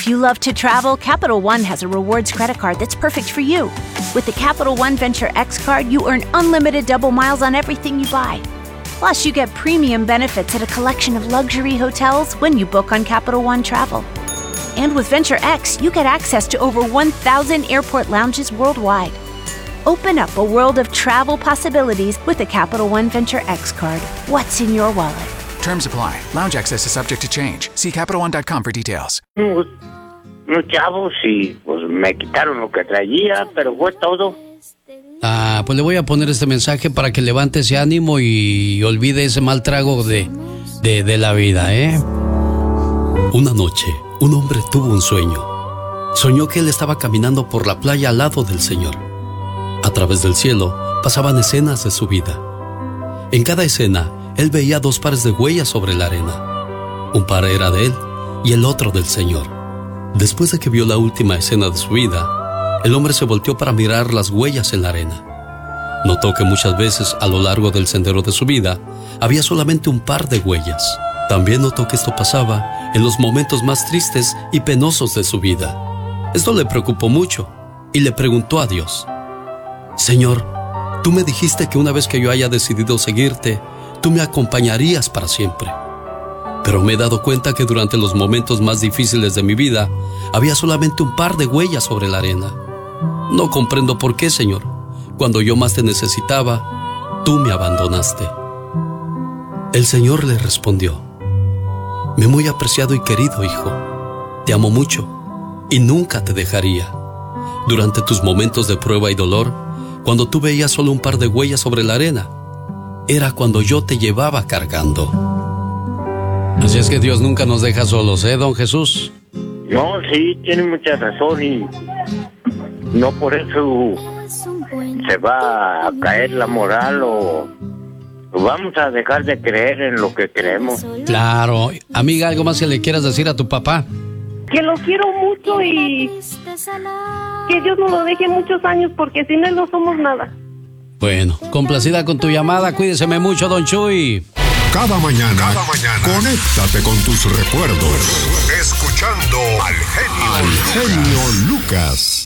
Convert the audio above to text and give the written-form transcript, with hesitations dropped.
If you love to travel, Capital One has a rewards credit card that's perfect for you. With the Capital One Venture X card, you earn unlimited double miles on everything you buy. Plus, you get premium benefits at a collection of luxury hotels when you book on Capital One Travel. And with Venture X, you get access to over 1,000 airport lounges worldwide. Open up a world of travel possibilities with the Capital One Venture X card. What's in your wallet? Terms apply. Lounge access is subject to change. See CapitalOne.com for details. Unos chavos y pues me quitaron lo que traía, pero fue todo. Pues le voy a poner este mensaje para que levante ese ánimo y olvide ese mal trago de la vida, ¿eh? Una noche, un hombre tuvo un sueño. Soñó que él estaba caminando por la playa al lado del Señor. A través del cielo pasaban escenas de su vida. En cada escena, él veía 2 pares de huellas sobre la arena. Un par era de él y el otro del Señor. Después de que vio la última escena de su vida, el hombre se volteó para mirar las huellas en la arena. Notó que muchas veces a lo largo del sendero de su vida había solamente un par de huellas. También notó que esto pasaba en los momentos más tristes y penosos de su vida. Esto le preocupó mucho y le preguntó a Dios: Señor, tú me dijiste que una vez que yo haya decidido seguirte, tú me acompañarías para siempre. Pero me he dado cuenta que durante los momentos más difíciles de mi vida había solamente un par de huellas sobre la arena. No comprendo por qué, Señor. Cuando yo más te necesitaba, tú me abandonaste. El Señor le respondió: Mi muy apreciado y querido hijo, te amo mucho y nunca te dejaría. Durante tus momentos de prueba y dolor, cuando tú veías solo un par de huellas sobre la arena, era cuando yo te llevaba cargando. Así es que Dios nunca nos deja solos, ¿eh, don Jesús? No, sí, tiene mucha razón y no por eso se va a caer la moral o vamos a dejar de creer en lo que creemos. Claro. Amiga, ¿algo más que le quieras decir a tu papá? Que lo quiero mucho y que Dios nos lo deje muchos años porque sin él no somos nada. Bueno, complacida con tu llamada, cuídese mucho, don Chuy. Cada mañana, conéctate con tus recuerdos. Escuchando al genio Lucas.